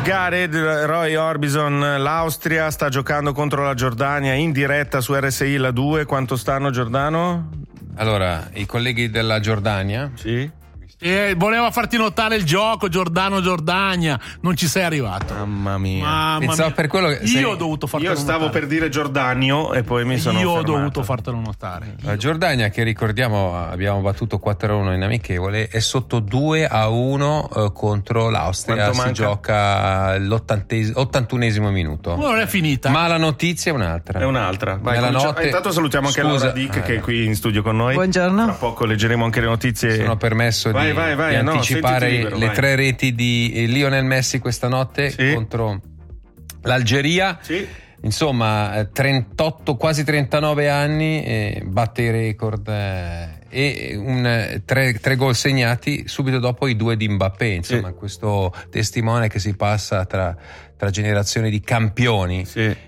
Gareth, Roy Orbison, l'Austria sta giocando contro la Giordania in diretta su RSI la 2. Quanto stanno, Giordano? Allora, i colleghi della Giordania. Sì. Voleva farti notare il gioco Giordania, non ci sei arrivato. Mamma mia. Per quello che io ho dovuto fartelo notare. Io stavo per dire Giordanio e poi mi sono fermato. Ho dovuto fartelo notare. La Giordania, che ricordiamo abbiamo battuto 4-1 in amichevole, è sotto 2-1 contro l'Austria. Si gioca l'81esimo minuto. Non è finita. Ma la notizia è un'altra. Vai, intanto salutiamo anche Laura Dick che è qui in studio con noi. Buongiorno. Tra poco leggeremo anche le notizie. Sono permesso di anticipare libero, le 3 reti di Lionel Messi questa notte contro l'Algeria. Sì. Insomma, 38, quasi 39 anni, batte i record e 3 gol segnati subito dopo i 2 di Mbappé. Insomma, questo testimone che si passa tra generazioni di campioni.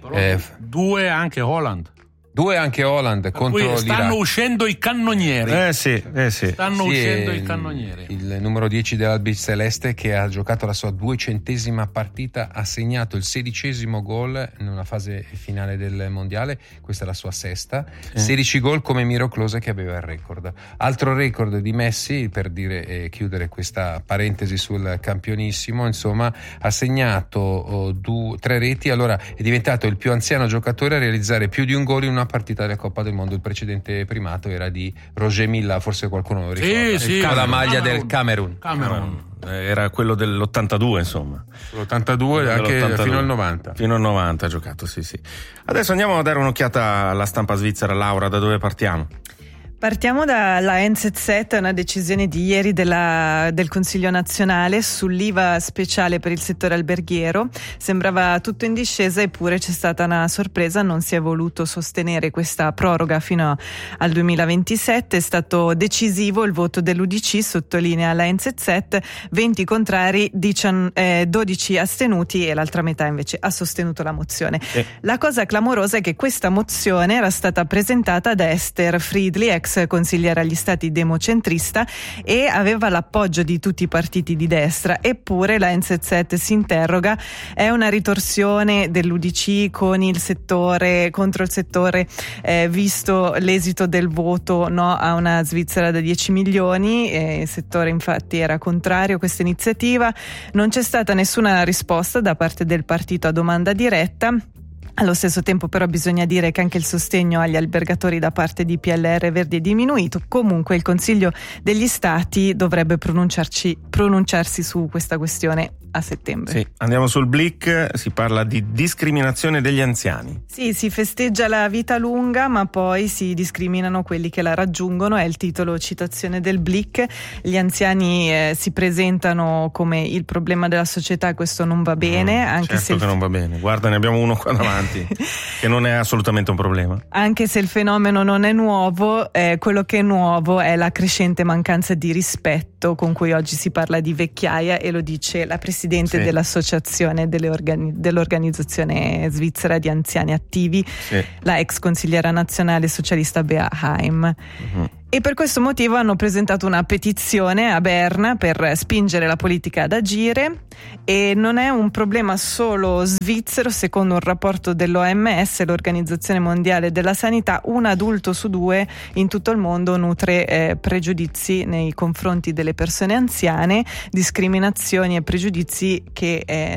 2 anche Haaland. 2 anche Haaland contro l'Iraq. Stanno uscendo i cannonieri. Stanno uscendo i cannonieri. Il numero 10 dell'Albiceleste, che ha giocato la sua 200ª partita, ha segnato il 16° gol in una fase finale del mondiale. Questa è la sua 6ª. 16 gol come Miro Klose, che aveva il record. Altro record di Messi, per dire chiudere questa parentesi sul campionissimo, insomma, ha segnato 3 reti. Allora è diventato il più anziano giocatore a realizzare più di un gol in una partita della Coppa del Mondo. Il precedente primato era di Roger Milla, forse qualcuno lo ricorda, con la maglia del Camerun. Era quello dell'82, insomma. L'82 anche fino al 90. Fino al 90 ha giocato, sì. Adesso andiamo a dare un'occhiata alla stampa svizzera. Laura, da dove partiamo? Partiamo dalla NZZ, una decisione di ieri del Consiglio nazionale sull'IVA speciale per il settore alberghiero. Sembrava tutto in discesa, eppure c'è stata una sorpresa: non si è voluto sostenere questa proroga fino al 2027. È stato decisivo il voto dell'UDC, sottolinea la NZZ, 20 contrari, 12 astenuti e l'altra metà invece ha sostenuto la mozione. La cosa clamorosa è che questa mozione era stata presentata da Esther Friedli, ex consigliere agli stati democentrista, e aveva l'appoggio di tutti i partiti di destra. Eppure la NZZ si interroga: è una ritorsione dell'UDC contro il settore, visto l'esito del voto no a una Svizzera da 10 milioni? Il settore infatti era contrario a questa iniziativa. Non c'è stata nessuna risposta da parte del partito a domanda diretta. Allo stesso tempo però bisogna dire che anche il sostegno agli albergatori da parte di PLR Verdi è diminuito. Comunque il Consiglio degli Stati dovrebbe pronunciarsi su questa questione a settembre. Sì, andiamo sul Blick, si parla di discriminazione degli anziani. Sì, si festeggia la vita lunga ma poi si discriminano quelli che la raggiungono, è il titolo citazione del Blick. Gli anziani si presentano come il problema della società, questo non va bene, anche se che non va bene. Guarda, ne abbiamo uno qua davanti che non è assolutamente un problema. Anche se il fenomeno non è nuovo, quello che è nuovo è la crescente mancanza di rispetto con cui oggi si parla di vecchiaia, e lo dice la presidente dell'associazione dell'organizzazione svizzera di anziani attivi, la ex consigliera nazionale socialista Bea Heim. E per questo motivo hanno presentato una petizione a Berna per spingere la politica ad agire. E non è un problema solo svizzero. Secondo un rapporto dell'OMS, l'Organizzazione Mondiale della Sanità, un adulto su 2 in tutto il mondo nutre pregiudizi nei confronti delle persone anziane, discriminazioni e pregiudizi che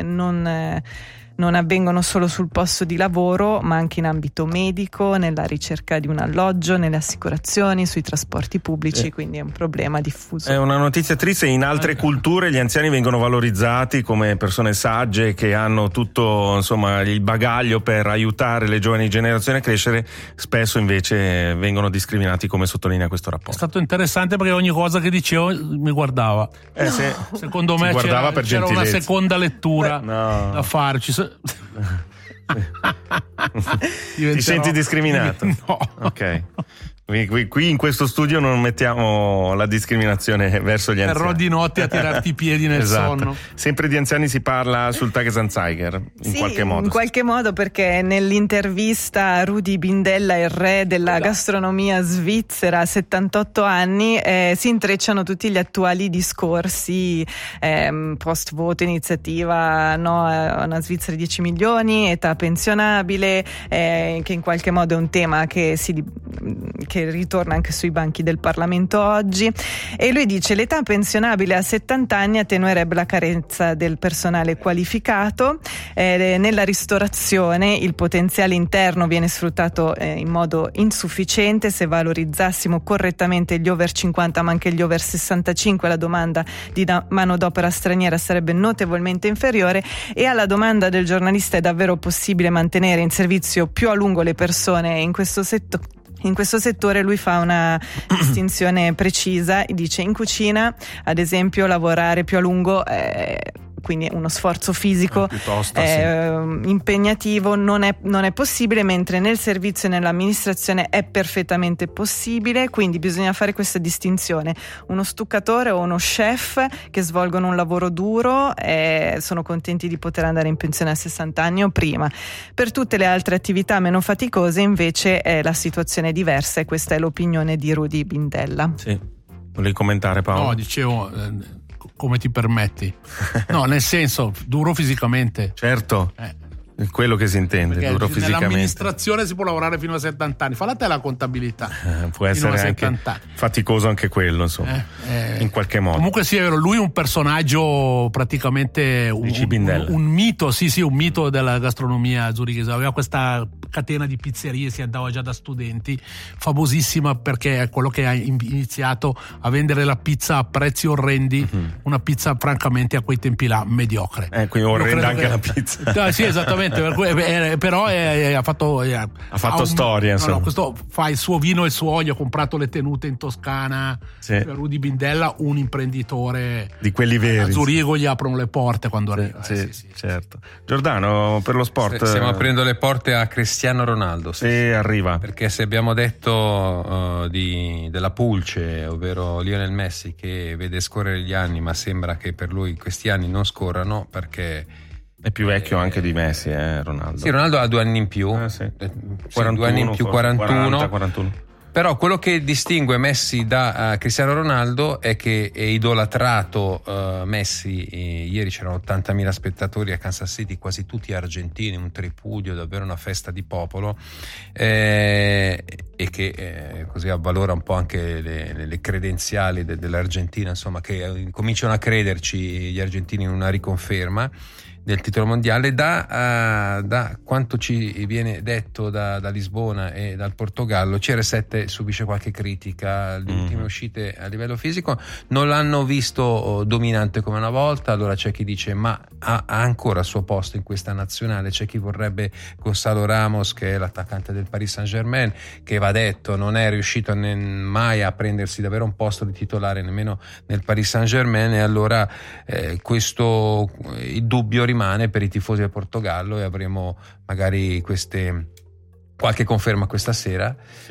non avvengono solo sul posto di lavoro, ma anche in ambito medico, nella ricerca di un alloggio, nelle assicurazioni, sui trasporti pubblici, quindi è un problema diffuso. È una notizia triste. In altre culture gli anziani vengono valorizzati come persone sagge che hanno tutto, insomma, il bagaglio per aiutare le giovani generazioni a crescere. Spesso invece vengono discriminati, come sottolinea questo rapporto. È stato interessante perché ogni cosa che dicevo mi guardava. Secondo me c'era una seconda lettura da farci. Ti senti discriminato? No. Ok. Qui in questo studio non mettiamo la discriminazione verso gli anziani. Terrò di notte a tirarti i piedi nel sonno. Sempre di anziani si parla sul Tagesanzeiger, qualche modo. In qualche modo, perché nell'intervista a Rudi Bindella, il re della gastronomia svizzera, a 78 anni, si intrecciano tutti gli attuali discorsi post voto, iniziativa una Svizzera di 10 milioni, età pensionabile, che in qualche modo è un tema che ritorna anche sui banchi del Parlamento oggi, e lui dice: l'età pensionabile a 70 anni attenuerebbe la carenza del personale qualificato, nella ristorazione il potenziale interno viene sfruttato in modo insufficiente. Se valorizzassimo correttamente gli over 50 ma anche gli over 65, la domanda di manodopera straniera sarebbe notevolmente inferiore. E alla domanda del giornalista: è davvero possibile mantenere in servizio più a lungo le persone in questo settore, lui fa una distinzione precisa e dice: in cucina, ad esempio, lavorare più a lungo quindi uno sforzo fisico impegnativo non è possibile, mentre nel servizio e nell'amministrazione è perfettamente possibile. Quindi bisogna fare questa distinzione: uno stuccatore o uno chef che svolgono un lavoro duro sono contenti di poter andare in pensione a 60 anni o prima. Per tutte le altre attività meno faticose invece la situazione è diversa, e questa è l'opinione di Rudi Bindella. Sì. Volevi commentare, Paolo? No, dicevo, come ti permetti? No, nel senso, duro fisicamente. Certo. È quello che si intende, perché duro fisicamente. Nell'amministrazione si può lavorare fino a 70 anni. Falla te la contabilità. Può essere anche faticoso anche quello, insomma, in qualche modo. Comunque sì, è vero, lui è un personaggio praticamente un mito, un mito della gastronomia zurichese. Aveva questa catena di pizzerie, si andava già da studenti, famosissima perché è quello che ha iniziato a vendere la pizza a prezzi orrendi, una pizza francamente a quei tempi là mediocre. Quindi orrenda anche la pizza. Sì, esattamente. Però ha fatto storia, insomma. Questo fa il suo vino e il suo olio. Ha comprato le tenute in Toscana. Sì. Rudi Bindella, un imprenditore di quelli veri. A Zurigo gli aprono le porte quando arriva. Sì, certo. Giordano, per lo sport stiamo aprendo le porte a Cristiano Ronaldo. Sì, arriva. Perché se abbiamo detto della pulce, ovvero Lionel Messi, che vede scorrere gli anni, ma sembra che per lui questi anni non scorrano, perché è più vecchio anche di Messi, Ronaldo. Sì, Ronaldo ha 2 anni in più. 41, 2 anni in più, 41. 41. Però quello che distingue Messi da Cristiano Ronaldo è che è idolatrato Messi. Ieri c'erano 80.000 spettatori a Kansas City, quasi tutti argentini, un tripudio, davvero una festa di popolo, e che così avvalora un po' anche le credenziali dell'Argentina, insomma, che cominciano a crederci gli argentini in una riconferma del titolo mondiale. Da quanto ci viene detto da Lisbona e dal Portogallo, CR7 subisce qualche critica. Le ultime uscite a livello fisico non l'hanno visto dominante come una volta. Allora c'è chi dice: ma ha ancora il suo posto in questa nazionale? C'è chi vorrebbe Gonzalo Ramos, che è l'attaccante del Paris Saint-Germain, che, va detto, non è riuscito mai a prendersi davvero un posto di titolare nemmeno nel Paris Saint-Germain, e allora questo il dubbio rimane per i tifosi del Portogallo, e avremo magari qualche conferma questa sera.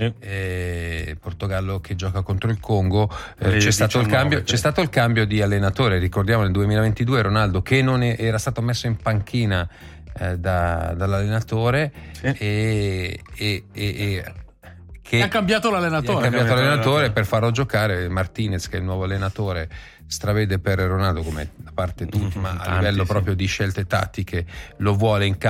Portogallo che gioca contro il Congo. C'è stato il cambio di allenatore, ricordiamo, nel 2022 Ronaldo, che non era stato messo in panchina dall'allenatore, e che ha cambiato l'allenatore. Per farlo giocare. Martinez, che è il nuovo allenatore, stravede per Ronaldo, come da parte tutti, ma a livello proprio di scelte tattiche lo vuole in campo